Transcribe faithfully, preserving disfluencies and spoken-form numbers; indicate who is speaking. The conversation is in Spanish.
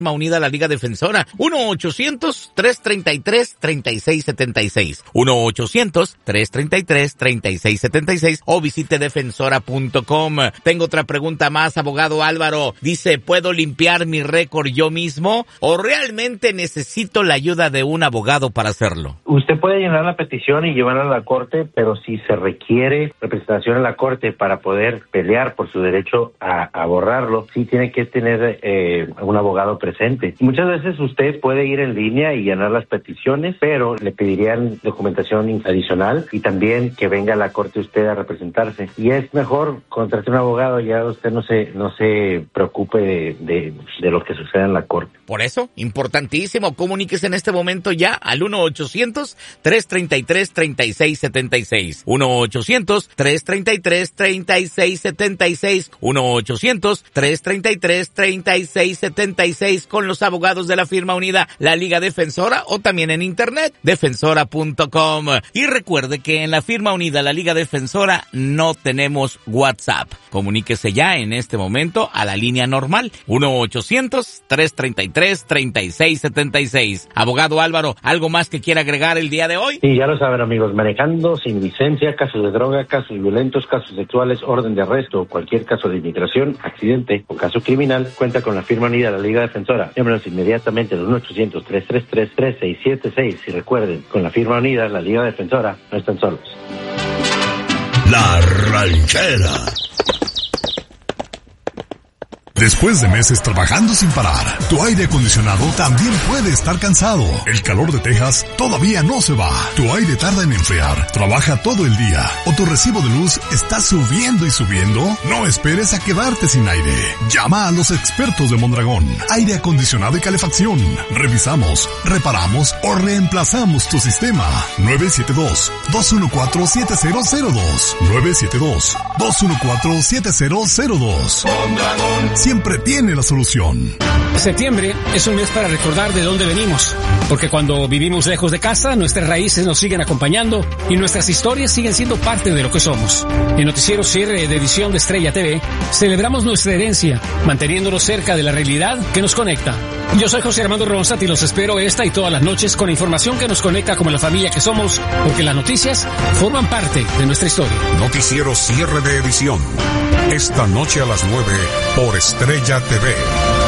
Speaker 1: Unida la Liga Defensora, uno ochocientos, tres treinta y tres, treinta y seis setenta y seis, uno ochocientos, tres treinta y tres, treinta y seis setenta y seis o visite defensora punto com. Tengo otra pregunta más, abogado Álvaro. Dice, ¿puedo limpiar mi récord yo mismo o realmente necesito la ayuda de un abogado para hacerlo?
Speaker 2: Usted puede llenar la petición y llevarla a la corte, pero si se requiere representación en la corte para poder pelear por su derecho a, a borrarlo, sí tiene que tener eh, un abogado presente. Presente. Muchas veces usted puede ir en línea y llenar las peticiones, pero le pedirían documentación adicional y también que venga a la corte usted a representarse. Y es mejor contratar un abogado, ya usted no se no se preocupe de, de, de lo que suceda en la corte.
Speaker 1: Por eso, importantísimo, comuníquese en este momento ya al uno ochocientos, tres treinta y tres, treinta y seis setenta y seis, uno ochocientos, tres treinta y tres, treinta y seis setenta y seis, uno ochocientos, tres treinta y tres, treinta y seis setenta y seis con los abogados de la firma unida, la Liga Defensora, o también en internet, defensora punto com. Y recuerde que en la firma unida, la Liga Defensora, no tenemos WhatsApp. Comuníquese ya en este momento a la línea normal, uno ochocientos, tres treinta y tres, treinta y seis setenta y seis. Abogado Álvaro, ¿algo más que quiera agregar el día de hoy?
Speaker 2: Sí, ya lo saben, amigos, manejando sin licencia, casos de droga, casos violentos, casos sexuales, orden de arresto, cualquier caso de inmigración, accidente o caso criminal, cuenta con la firma unida, la Liga Defensora. Llámenos inmediatamente al uno ochocientos, tres tres tres, tres seis siete seis. Y recuerden, con la firma unida, la Liga Defensora, no están solos.
Speaker 3: La Ranchera. Después de meses trabajando sin parar, tu aire acondicionado también puede estar cansado. El calor de Texas todavía no se va. Tu aire tarda en enfriar, trabaja todo el día, o tu recibo de luz está subiendo y subiendo. No esperes a quedarte sin aire. Llama a los expertos de Mondragón. Aire acondicionado y calefacción. Revisamos, reparamos o reemplazamos tu sistema. nueve siete dos, dos uno cuatro, siete cero cero dos. nueve siete dos, dos uno cuatro, siete cero cero dos. Mondragón siempre tiene la solución.
Speaker 4: Septiembre es un mes para recordar de dónde venimos, porque cuando vivimos lejos de casa, nuestras raíces nos siguen acompañando y nuestras historias siguen siendo parte de lo que somos. En Noticiero Cierre de edición de Estrella T V, celebramos nuestra herencia, manteniéndonos cerca de la realidad que nos conecta. Yo soy José Armando Ronzat y los espero esta y todas las noches con información que nos conecta como la familia que somos, porque las noticias forman parte de nuestra historia.
Speaker 5: Noticiero Cierre de edición, esta noche a las nueve por Estrella T V.